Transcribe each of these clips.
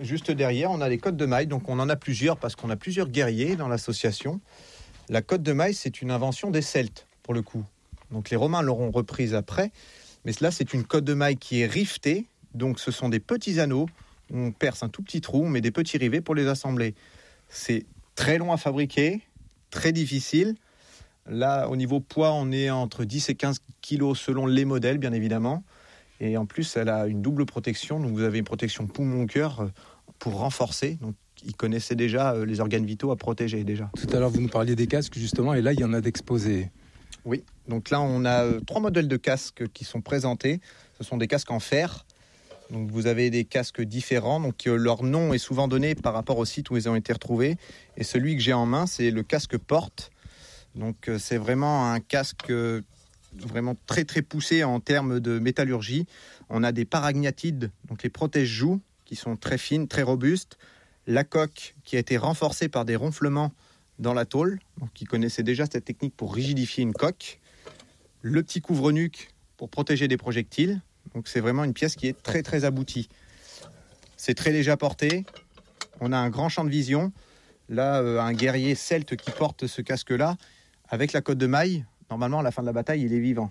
juste derrière, on a les cottes de mailles. Donc on en a plusieurs parce qu'on a plusieurs guerriers dans l'association. La cotte de mailles, c'est une invention des Celtes, pour le coup. Donc les Romains l'auront reprise après. Mais là, c'est une cotte de mailles qui est rivetée. Donc ce sont des petits anneaux. On perce un tout petit trou, on met des petits rivets pour les assembler. C'est très long à fabriquer, très difficile. Là, au niveau poids, on est entre 10 et 15 kilos selon les modèles, bien évidemment. Et en plus, elle a une double protection. Donc vous avez une protection poumon-cœur pour renforcer. Donc ils connaissaient déjà les organes vitaux à protéger déjà. Tout à l'heure, vous nous parliez des casques, justement, et là, il y en a d'exposés. Oui, donc là, on a 3 modèles de casques qui sont présentés. Ce sont des casques en fer. Donc vous avez des casques différents. Donc leur nom est souvent donné par rapport au site où ils ont été retrouvés. Et celui que j'ai en main, c'est le casque Porte. Donc c'est vraiment un casque vraiment très très poussé en termes de métallurgie. On a des paragnathides, donc les protège-joues, qui sont très fines, très robustes. La coque qui a été renforcée par des ronflements dans la tôle, donc ils connaissaient déjà cette technique pour rigidifier une coque. Le petit couvre-nuque pour protéger des projectiles. Donc c'est vraiment une pièce qui est très très aboutie. C'est très léger à porter. On a un grand champ de vision. Là, un guerrier celte qui porte ce casque-là, avec la cotte de maille, normalement à la fin de la bataille, il est vivant.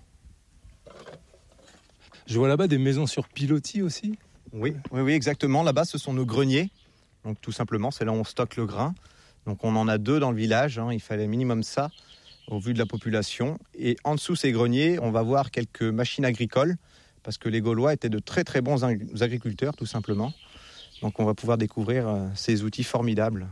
Je vois là-bas des maisons sur pilotis aussi. Oui, exactement. Là-bas, ce sont nos greniers. Donc tout simplement, c'est là où on stocke le grain. Donc on en a 2 dans le village. Il fallait minimum ça au vu de la population. Et en dessous ces greniers, on va voir quelques machines agricoles parce que les Gaulois étaient de très très bons agriculteurs, tout simplement. Donc on va pouvoir découvrir ces outils formidables.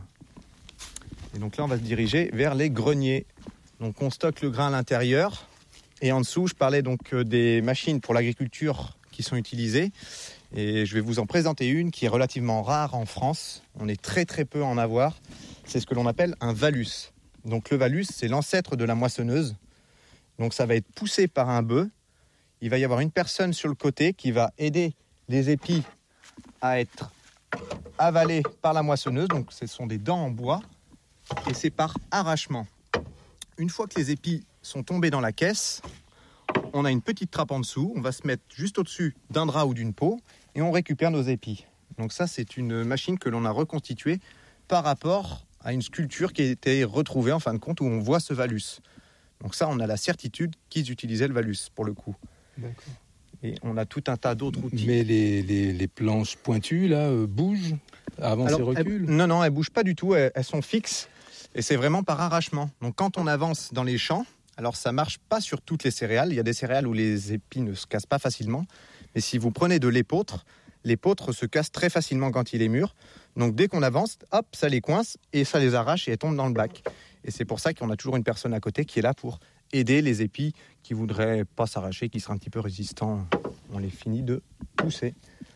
Et donc là, on va se diriger vers les greniers. Donc on stocke le grain à l'intérieur. Et en dessous, je parlais donc des machines pour l'agriculture qui sont utilisées. Et je vais vous en présenter une qui est relativement rare en France. On est très très peu à en avoir. C'est ce que l'on appelle un valus. Donc le valus, c'est l'ancêtre de la moissonneuse. Donc ça va être poussé par un bœuf. Il va y avoir une personne sur le côté qui va aider les épis à être avalés par la moissonneuse. Donc ce sont des dents en bois. Et c'est par arrachement. Une fois que les épis sont tombés dans la caisse, on a une petite trappe en dessous. On va se mettre juste au-dessus d'un drap ou d'une peau et on récupère nos épis. Donc ça, c'est une machine que l'on a reconstituée par rapport à une sculpture qui a été retrouvée en fin de compte où on voit ce valus. Donc ça, on a la certitude qu'ils utilisaient le valus pour le coup. D'accord. Et on a tout un tas d'autres outils. Mais les planches pointues, là, bougent, avancent et reculent? Non, elles ne bougent pas du tout. Elles sont fixes. Et c'est vraiment par arrachement. Donc quand on avance dans les champs, alors ça ne marche pas sur toutes les céréales. Il y a des céréales où les épis ne se cassent pas facilement. Mais si vous prenez de l'épeautre se casse très facilement quand il est mûr. Donc dès qu'on avance, hop, ça les coince et ça les arrache et elles tombent dans le bac. Et c'est pour ça qu'on a toujours une personne à côté qui est là pour aider les épis qui voudraient pas s'arracher, qui seraient un petit peu résistants. On les finit de pousser.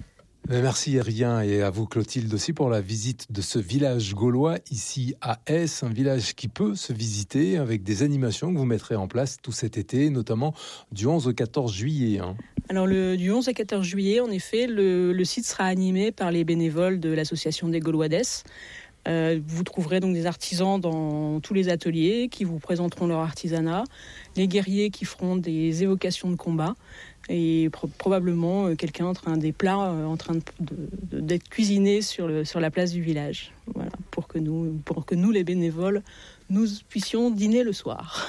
Merci Adrien et à vous Clotilde aussi pour la visite de ce village gaulois ici à Ess, un village qui peut se visiter avec des animations que vous mettrez en place tout cet été, notamment du 11 au 14 juillet. Alors du 11 au 14 juillet, en effet, le site sera animé par les bénévoles de l'association des Gaulois d'Ess. Vous trouverez donc des artisans dans tous les ateliers qui vous présenteront leur artisanat, les guerriers qui feront des évocations de combat et probablement quelqu'un des plats en train d'être cuisinés sur la place du village. Voilà, pour que nous les bénévoles, nous puissions dîner le soir.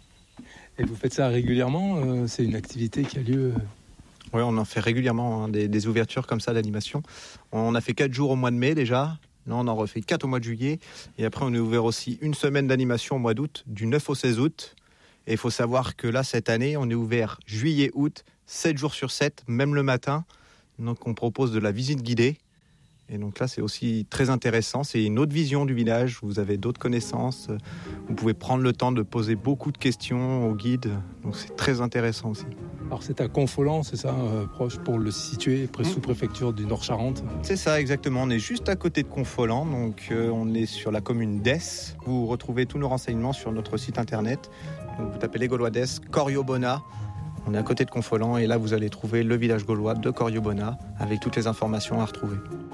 Et vous faites ça régulièrement? C'est une activité qui a lieu? Oui, on en fait régulièrement des ouvertures comme ça d'animation. On a fait 4 jours au mois de mai déjà. Là, on en refait 4 au mois de juillet. Et après, on est ouvert aussi une semaine d'animation au mois d'août, du 9 au 16 août. Et il faut savoir que là, cette année, on est ouvert juillet-août, 7 jours sur 7, même le matin. Donc, on propose de la visite guidée. Et donc là, c'est aussi très intéressant. C'est une autre vision du village. Vous avez d'autres connaissances. Vous pouvez prendre le temps de poser beaucoup de questions au guide. Donc, c'est très intéressant aussi. Alors, c'est à Confolens, c'est ça, proche pour le situer, sous-préfecture du Nord-Charente? C'est ça, exactement. On est juste à côté de Confolens. Donc, on est sur la commune d'Ess. Vous retrouvez tous nos renseignements sur notre site internet. Donc, vous tapez les Gaulois d'Ess, Coriobona. On est à côté de Confolens et là, vous allez trouver le village gaulois de Coriobona avec toutes les informations à retrouver.